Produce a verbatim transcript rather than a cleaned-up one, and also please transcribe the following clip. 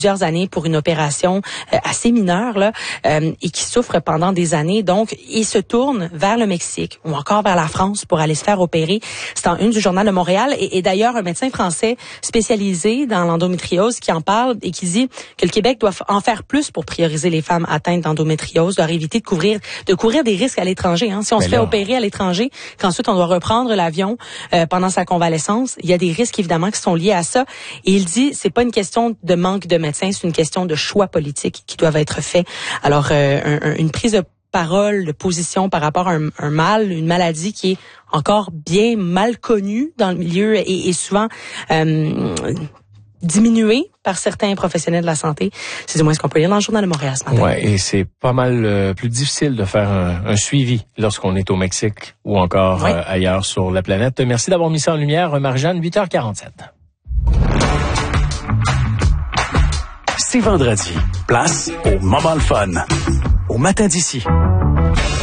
plusieurs années pour une opération euh, assez mineure là, euh, et qui souffre pendant des années. Donc, il se tourne vers le Mexique ou encore vers la France pour aller se faire opérer. C'est en une du Journal de Montréal. Et, et d'ailleurs, un médecin français spécialisé dans l'endométriose qui en parle et qui dit que le Québec doit en faire plus pour prioriser les femmes atteintes d'endométriose, doit éviter de couvrir, de courir des risques à l'étranger. Hein. Si on Mais se là... fait opérer à l'étranger, qu'ensuite on doit reprendre l'avion euh, pendant sa convalescence, il y a des risques évidemment qui sont liés à ça. Et il dit, c'est pas une question de manque de médecins, c'est une question de choix politiques qui doivent être faits. Alors, euh, un, une prise de parole, de position par rapport à un, un mal, une maladie qui est encore bien mal connue dans le milieu et, et souvent euh, diminuée par certains professionnels de la santé. C'est du moins ce qu'on peut lire dans le Journal de Montréal ce matin. Ouais, et c'est pas mal euh, plus difficile de faire un, un suivi lorsqu'on est au Mexique ou encore ouais. euh, ailleurs sur la planète. Merci d'avoir mis ça en lumière, Marie-Jeanne, huit heures quarante-sept. C'est vendredi. Place au moment le fun. Au matin d'ici.